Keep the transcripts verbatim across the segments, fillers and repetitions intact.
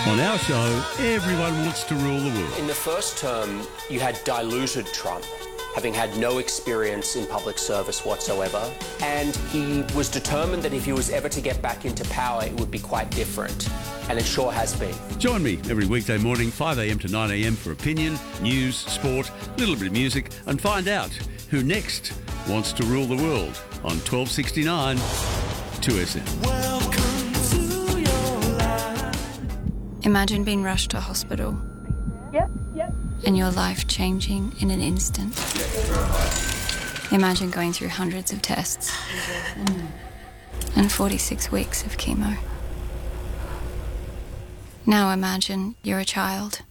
On our show, everyone wants to rule the world. In the first term, you had diluted Trump, having had no experience in public service whatsoever. And he was determined that if he was ever to get back into power, it would be quite different. And it sure has been. Join me every weekday morning, five a m to nine a m for opinion, news, sport, a little bit of music, and find out who next wants to rule the world on twelve sixty-nine two S M. Imagine being rushed to hospital. Yep, yep. And your life changing in an instant. Imagine going through hundreds of tests and forty-six weeks of chemo. Now imagine you're a child.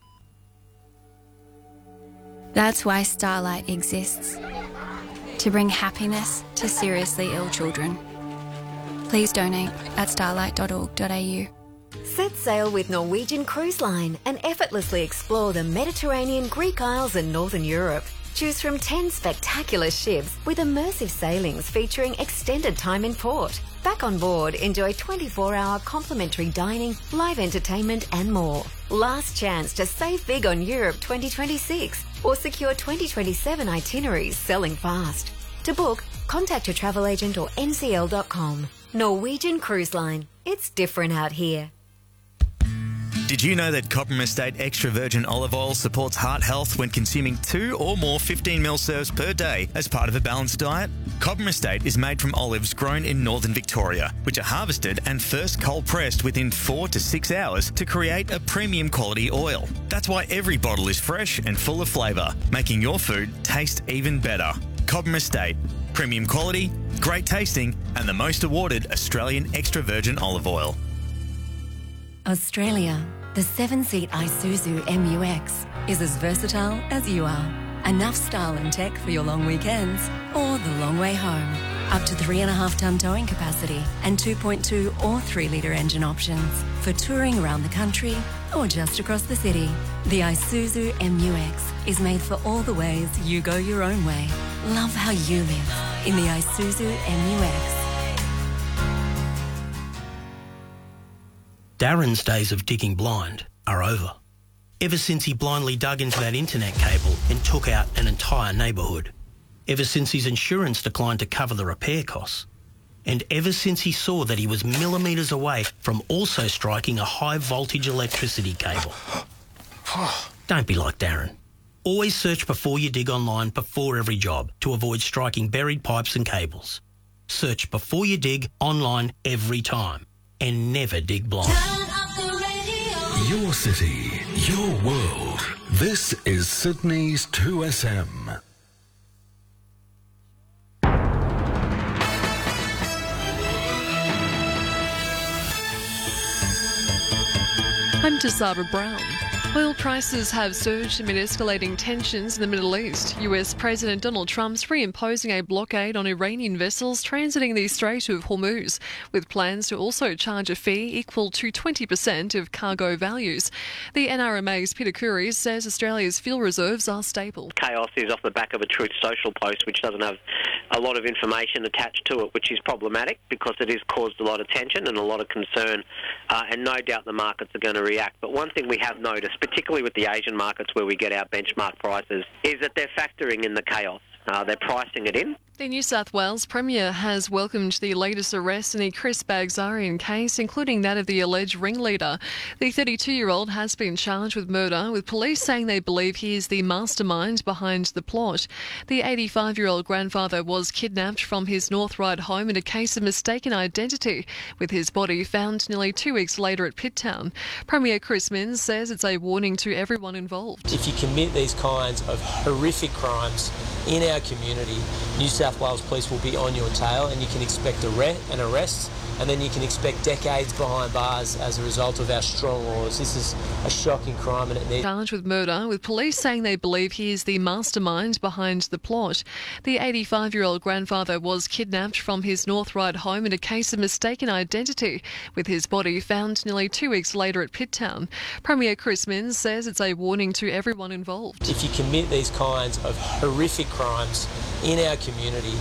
That's why Starlight exists. To bring happiness to seriously ill children. Please donate at starlight dot org dot a u. Set sail with Norwegian Cruise Line and effortlessly explore the Mediterranean, Greek Isles and Northern Europe. Choose from ten spectacular ships with immersive sailings featuring extended time in port. Back on board, enjoy twenty-four hour complimentary dining, live entertainment and more. Last chance to save big on Europe twenty twenty-six or secure twenty twenty-seven itineraries selling fast. To book, contact your travel agent or N C L dot com. Norwegian Cruise Line. It's different out here. Did you know that Cobram Estate Extra Virgin Olive Oil supports heart health when consuming two or more fifteen mil serves per day as part of a balanced diet? Cobram Estate is made from olives grown in northern Victoria, which are harvested and first cold pressed within four to six hours to create a premium quality oil. That's why every bottle is fresh and full of flavour, making your food taste even better. Cobram Estate. Premium quality, great tasting, and the most awarded Australian extra virgin olive oil. Australia, the seven-seat Isuzu M U X is as versatile as you are. Enough style and tech for your long weekends or the long way home. Up to three and a half tonne towing capacity and two point two or three litre engine options for touring around the country or just across the city. The Isuzu M U X is made for all the ways you go your own way. Love how you live in the Isuzu M U X. Darren's days of digging blind are over. Ever since he blindly dug into that internet cable and took out an entire neighbourhood. Ever since his insurance declined to cover the repair costs. And ever since he saw that he was millimetres away from also striking a high voltage electricity cable. Don't be like Darren. Always search before you dig online before every job to avoid striking buried pipes and cables. Search before you dig online every time. And never dig blind. Your city, your world. This is Sydney's two S M. I'm Tasara Brown. Oil prices have surged amid escalating tensions in the Middle East. U S President Donald Trump's reimposing a blockade on Iranian vessels transiting the Strait of Hormuz, with plans to also charge a fee equal to twenty percent of cargo values. The N R M A's Peter Curry says Australia's fuel reserves are stable. Chaos is off the back of a Truth Social post which doesn't have a lot of information attached to it, which is problematic because it has caused a lot of tension and a lot of concern, uh, and no doubt the markets are going to react. But one thing we have noticed, particularly with the Asian markets where we get our benchmark prices, is that they're factoring in the chaos. Uh, they're pricing it in. The New South Wales Premier has welcomed the latest arrests in the Chris Bagzarian case, including that of the alleged ringleader. The thirty-two-year-old has been charged with murder, with police saying they believe he is the mastermind behind the plot. The eighty-five-year-old grandfather was kidnapped from his North Ryde home in a case of mistaken identity, with his body found nearly two weeks later at Pitt Town. Premier Chris Minns says it's a warning to everyone involved. If you commit these kinds of horrific crimes in our community, New South Wales Police will be on your tail, and you can expect an arrest, and then you can expect decades behind bars as a result of our strong laws. This is a shocking crime and it needs... Charged with murder, with police saying they believe he is the mastermind behind the plot. The eighty-five-year-old grandfather was kidnapped from his North Ryde home in a case of mistaken identity, with his body found nearly two weeks later at Pitt Town. Premier Chris Minns says it's a warning to everyone involved. If you commit these kinds of horrific crimes in our community,